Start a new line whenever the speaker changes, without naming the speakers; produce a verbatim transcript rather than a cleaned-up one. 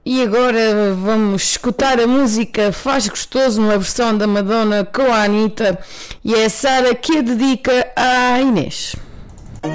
E agora vamos escutar a música Faz Gostoso, numa versão da Madonna com a Anitta, e é a Sara que a dedica à Inês.